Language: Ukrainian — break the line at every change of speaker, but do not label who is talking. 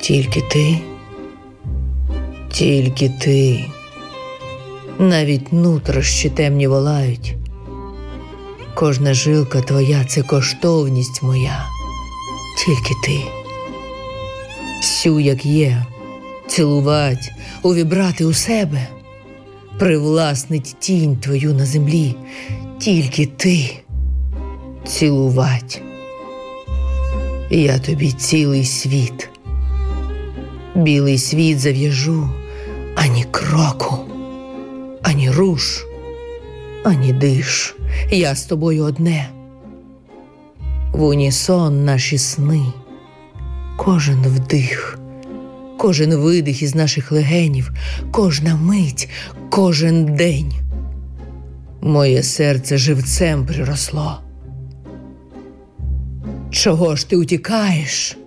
Тільки ти. Навіть нутрощі темні волають. Кожна жилка твоя – це коштовність моя. Тільки ти. Всю, як є, цілувать, увібрати у себе, привласнить тінь твою на землі. Тільки ти. Цілувать. Я тобі цілий світ. Білий світ зав'яжу, ані кроку, ані руш, ані диш. Я з тобою одне. В унісон наші сни. Кожен вдих, кожен видих із наших легенів, кожна мить, кожен день. Моє серце живцем приросло. Чого ж ти утікаєш?